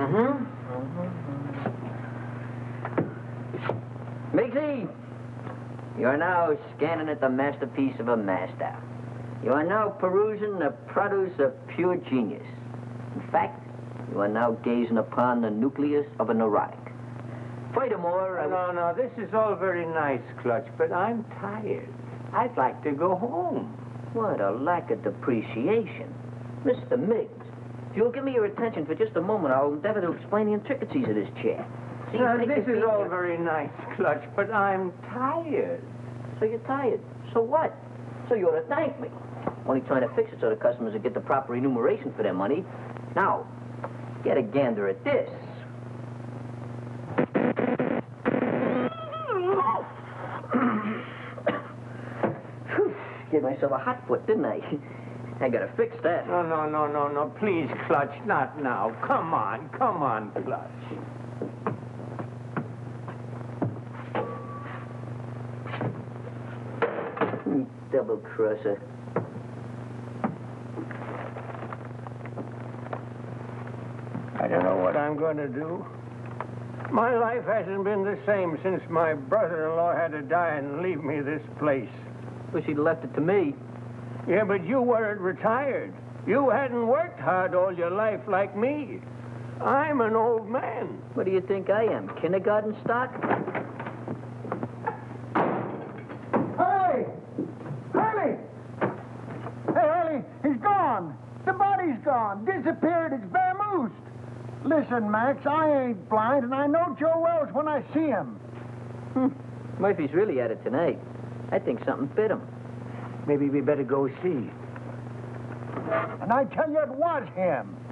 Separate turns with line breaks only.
Miggsy, you are now scanning at the masterpiece of a master. You are now perusing the produce of pure genius. In fact, you are now gazing upon the nucleus of a neurotic. Furthermore,
No, this is all very nice, Clutch, but I'm tired. I'd like to go home.
What a lack of depreciation. Mr. Miggs, if you'll give me your attention for just a moment, I'll endeavor to explain the intricacies of this chair. See,
This is all very nice, Clutch, but I'm tired.
So you're tired. So what? So you ought to thank me. Only trying to fix it so the customers will get the proper remuneration for their money. Now, get a gander at this. Gave myself a hot foot, didn't I? I gotta fix that.
No. Please, Clutch, not now. Come on, Clutch.
Double crosser.
I don't know what I'm going to do. My life hasn't been the same since my brother-in-law had to die and leave me this place.
Wish he'd left it to me.
Yeah, but you weren't retired. You hadn't worked hard all your life like me. I'm an old man.
What do you think I am, kindergarten stock?
Hurley! Hurley! Hey, Hurley, he's gone. The body's gone. Disappeared. It's vamoosed. Listen, Max, I ain't blind, and I know Joe Wells when I see him.
Murphy's really at it tonight. I think something bit him.
Maybe we better go see.
And I tell you, it was him.